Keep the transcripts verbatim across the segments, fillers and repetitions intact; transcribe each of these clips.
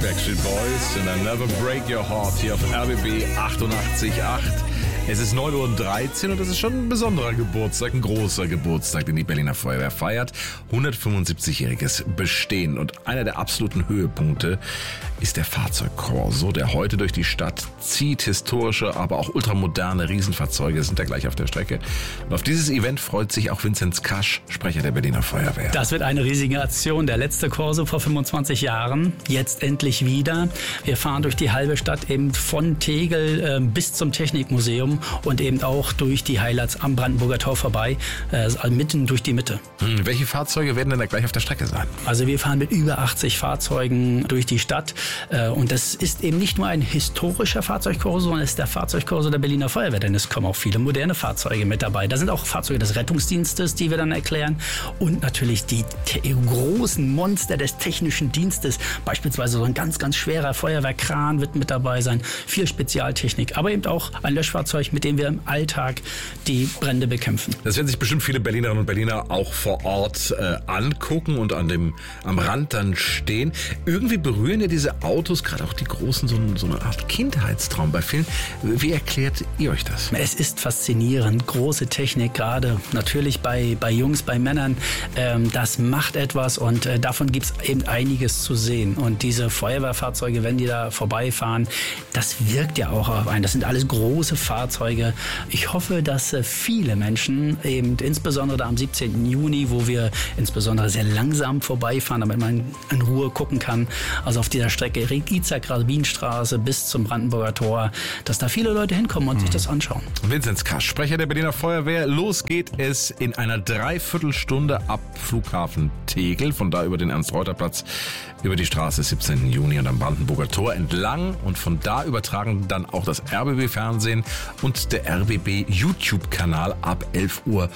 Backstreet Boys und I'll Never Break Your Heart hier auf R B B achtundachtzig Komma acht. Es ist neun Uhr dreizehn und das ist schon ein besonderer Geburtstag, ein großer Geburtstag, den die Berliner Feuerwehr feiert. hundertfünfundsiebzigjähriges Bestehen und einer der absoluten Höhepunkte ist der Fahrzeugkorso, der heute durch die Stadt zieht. Historische, aber auch ultramoderne Riesenfahrzeuge sind da gleich auf der Strecke. Und auf dieses Event freut sich auch Vinzenz Kasch, Sprecher der Berliner Feuerwehr. Das wird eine riesige Aktion. Der letzte Korso vor fünfundzwanzig Jahren, jetzt endlich wieder. Wir fahren durch die halbe Stadt eben von Tegel äh, bis zum Technikmuseum und eben auch durch die Highlights am Brandenburger Tor vorbei, äh, mitten durch die Mitte. Hm, welche Fahrzeuge werden denn da gleich auf der Strecke sein? Also wir fahren mit über achtzig Fahrzeugen durch die Stadt äh, und das ist eben nicht nur ein historischer Fahrzeugkorso, sondern es ist der Fahrzeugkorso der Berliner Feuerwehr, denn es kommen auch viele moderne Fahrzeuge mit dabei. Da sind auch Fahrzeuge des Rettungsdienstes, die wir dann erklären und natürlich die te- großen Monster des technischen Dienstes, beispielsweise so ein ganz, ganz schwerer Feuerwehrkran wird mit dabei sein, viel Spezialtechnik, aber eben auch ein Löschfahrzeug, mit dem wir im Alltag die Brände bekämpfen. Das werden sich bestimmt viele Berlinerinnen und Berliner auch vor Ort äh, angucken und an dem, am Rand dann stehen. Irgendwie berühren ja diese Autos, gerade auch die großen, so, so eine Art Kindheitstraum bei vielen. Wie erklärt ihr euch das? Es ist faszinierend, große Technik, gerade natürlich bei, bei Jungs, bei Männern, ähm, das macht etwas und äh, davon gibt es eben einiges zu sehen. Und diese Feuerwehrfahrzeuge, wenn die da vorbeifahren, das wirkt ja auch auf einen. Das sind alles große Fahrzeuge. Ich hoffe, dass viele Menschen, eben insbesondere da am siebzehnten Juni, wo wir insbesondere sehr langsam vorbeifahren, damit man in Ruhe gucken kann, also auf dieser Strecke Izak-Rabin-Straße bis zum Brandenburger Tor, dass da viele Leute hinkommen und mhm. sich das anschauen. Vinzenz Kasch, Sprecher der Berliner Feuerwehr. Los geht es in einer Dreiviertelstunde ab Flughafen Tegel, von da über den Ernst-Reuter-Platz, über die Straße siebzehnten Juni und am Brandenburger Tor entlang und von da übertragen dann auch das R B B-Fernsehen und der R B B-YouTube-Kanal ab elf Uhr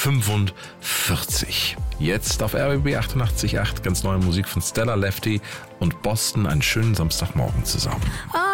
fünfundvierzig. Jetzt auf R B B achtundachtzig Komma acht ganz neue Musik von Stella Lefty und Boston. Einen schönen Samstagmorgen zusammen.